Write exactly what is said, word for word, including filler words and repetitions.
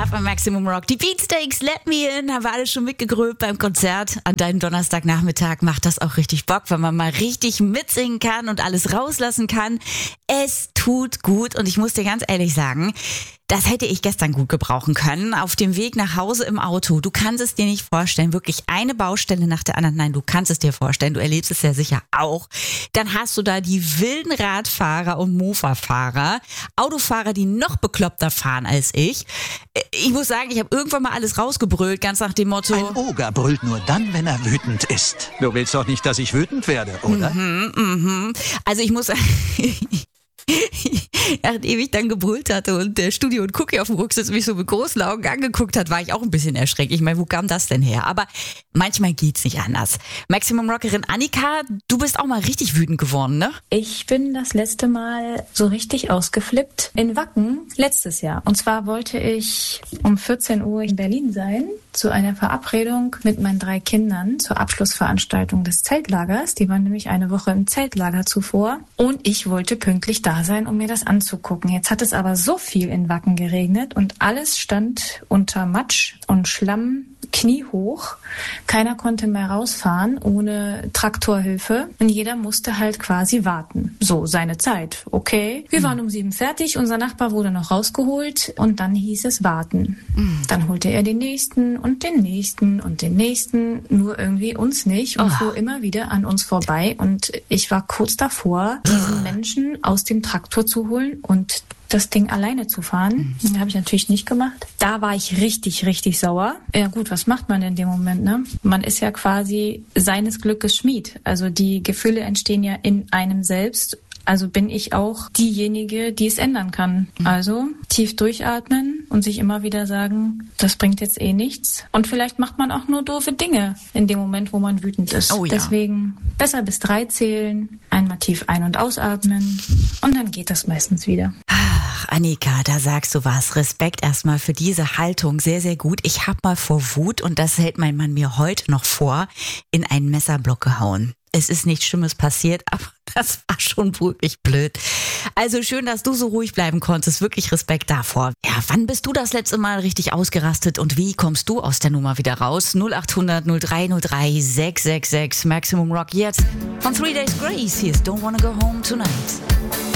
bei Maximum Rock. Die Beatsteaks, Let Me In, haben wir alle schon mitgegrölt beim Konzert. An deinem Donnerstagnachmittag macht das auch richtig Bock, wenn man mal richtig mitsingen kann und alles rauslassen kann. Es tut gut und ich muss dir ganz ehrlich sagen, das hätte ich gestern gut gebrauchen können. Auf dem Weg nach Hause im Auto. Du kannst es dir nicht vorstellen. Wirklich eine Baustelle nach der anderen. Nein, du kannst es dir vorstellen. Du erlebst es ja sicher auch. Dann hast du da die wilden Radfahrer und Mofa-Fahrer. Autofahrer, die noch bekloppter fahren als ich. Ich muss sagen, ich habe irgendwann mal alles rausgebrüllt, ganz nach dem Motto... Ein Oger brüllt nur dann, wenn er wütend ist. Du willst doch nicht, dass ich wütend werde, oder? Mhm, mhm. Also ich muss sagen... Nachdem ich dann gebrüllt hatte und der Studio und Cookie auf dem Rücksitz mich so mit großen Augen angeguckt hat, war ich auch ein bisschen erschreckt. Ich meine, wo kam das denn her? Aber manchmal geht's nicht anders. Maximum Rockerin Annika, du bist auch mal richtig wütend geworden, ne? Ich bin das letzte Mal so richtig ausgeflippt in Wacken letztes Jahr. Und zwar wollte ich um vierzehn Uhr in Berlin sein zu einer Verabredung mit meinen drei Kindern zur Abschlussveranstaltung des Zeltlagers. Die waren nämlich eine Woche im Zeltlager zuvor. Und ich wollte pünktlich da sein, um mir das anzugucken. Jetzt hat es aber so viel in Wacken geregnet und alles stand unter Matsch und Schlamm kniehoch. Keiner konnte mehr rausfahren ohne Traktorhilfe und jeder musste halt quasi warten. So, seine Zeit. Okay, wir waren um sieben fertig, unser Nachbar wurde noch rausgeholt und dann hieß es warten. Dann holte er den nächsten und den nächsten und den nächsten, nur irgendwie uns nicht und fuhr immer wieder an uns vorbei und ich war kurz davor, diesen Menschen aus dem Traktor zu holen und das Ding alleine zu fahren. Das habe ich natürlich nicht gemacht. Da war ich richtig, richtig sauer. Ja gut, was macht man in dem Moment, ne? Man ist ja quasi seines Glückes Schmied. Also die Gefühle entstehen ja in einem selbst. Also bin ich auch diejenige, die es ändern kann. Also tief durchatmen und sich immer wieder sagen, das bringt jetzt eh nichts. Und vielleicht macht man auch nur doofe Dinge in dem Moment, wo man wütend ist. Oh ja. Deswegen besser bis drei zählen, einmal tief ein- und ausatmen und dann geht das meistens wieder. Ach, Annika, da sagst du was. Respekt erstmal für diese Haltung. Sehr, sehr gut. Ich habe mal vor Wut, und das hält mein Mann mir heute noch vor, in einen Messerblock gehauen. Es ist nichts Schlimmes passiert, aber das war schon wirklich blöd. Also schön, dass du so ruhig bleiben konntest. Wirklich Respekt davor. Ja, wann bist du das letzte Mal richtig ausgerastet und wie kommst du aus der Nummer wieder raus? null acht hundert null drei null drei sechs sechs sechs Maximum Rock jetzt von Three Days Grace. Hier ist Don't Wanna Go Home Tonight.